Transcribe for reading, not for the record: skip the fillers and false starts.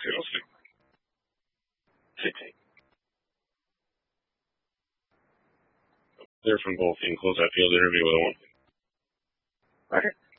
see. Take. They're from both. You can close that field interview with a 1. Roger.